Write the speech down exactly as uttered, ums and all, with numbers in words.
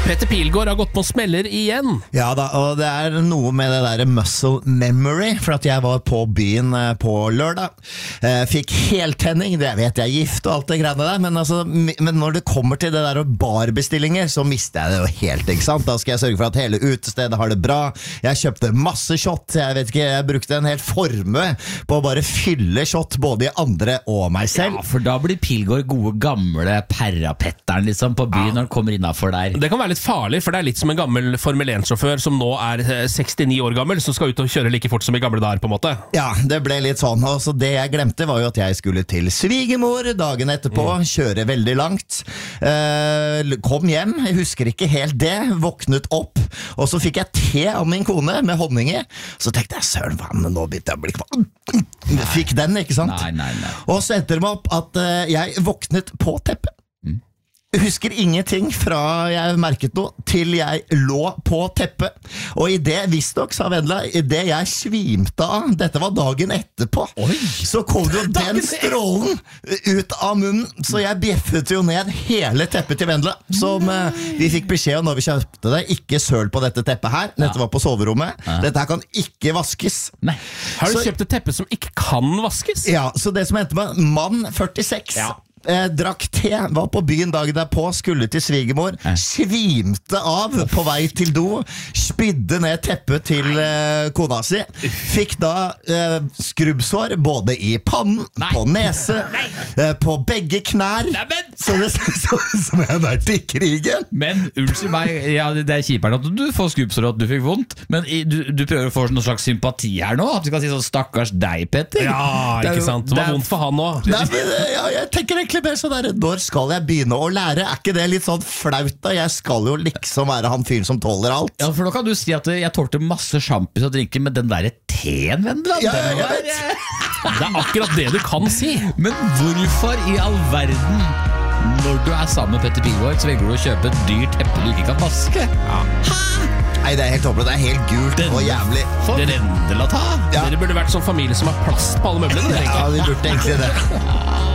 Petter Pilgaard har gått på smeller igjen. Ja da, og det er noe med det der muscle memory, for at jeg var på byen på lørdag. Fikk heltenning, det vet jeg, gift og alt det greiene der, men, altså, men når det kommer til det der barbestillinger, så mister jeg det jo helt, ikke sant? Da skal jeg sørge for at hele utestedet har det bra. Jeg kjøpte masse shot, jeg vet ikke, jeg brukte en hel formue på å bare fylle shot, både i andre og meg selv. Ja, for da blir Pilgaard gode gamle perrapetteren liksom, på byen ja. Når han kommer innenfor der. Det kan være litt farlig, for det er litt som en gammel Formel en-sjåfør som nå er sekstini år gammel, som skal ut og kjøre like fort som i gamle dager, på en måte. Ja, det ble litt sånn, og så det jeg glemte var jo at jeg skulle til svigermor dagen etterpå, mm. kjøre veldig langt. Eh, kom hjem, jeg husker ikke helt det, våknet opp, og så fikk jeg te av min kone med honning i. Så tenkte jeg, søren, hva, nå begynte jeg å bli kvalm. Fikk den, ikke sant? Nei, nei, nei. Og så endte det meg opp at uh, jeg våknet på teppet. Mm. Husker ingenting fra jeg merket noe til jeg lå på teppet. Og i det, visst nok, sa Vendela, i det jeg svimte av, dette var dagen etterpå, Oi. Så kom jo den strålen ut av munnen, så jeg bjeffet jo ned hele teppet til Vendela, som uh, vi fikk beskjed om når vi kjøpte det, ikke søl på dette teppet her, dette var på soverommet, ja. Dette her kan ikke vaskes. Nei. Har du så, kjøpt et teppe som ikke kan vaskes? Ja, så det som endte med mann førtiseks, ja. Eh, drakk te, var på byen dagen derpå, skulle til svigermor, svimte av på vei til do, spydde ned teppet til eh, kona si, fikk da eh, skrubbsår både i pannen, Nei. På nese, eh, på begge knær, så det så som jeg har vært i krigen. Men unnskyld meg, ja, det er kjipere at du får skrubbsår og at du fikk vondt, men du, du prøver å få noen slags sympati her nå, at du kan si sånn, stakkars deg, Petter. Ja, ikke jo, sant, det var vondt for han også. Nei, men, ja, jeg tenker egentlig mer sånn der, når skal jeg begynne å lære? Er ikke det litt sånn flaut da? Jeg skal jo liksom være han fyren som tåler alt. Ja, for da kan du si at jeg tålte masse sjampis og drinker, med den der teen, Vendela. Ja, jeg vet. Det er akkurat det du kan si. Men hvorfor i all verden, når du er sammen med Petter Pilgaard, så velger du å kjøpe et dyrt teppe du ikke kan vaske? Ja. Hæ? Nei, det er helt håpløst, det er helt gult Den, og jævlig. Det er Vendela ta. Ja. Dere burde vært sånn familie som har plass på alle møblene. Ja, vi burde egentlig det.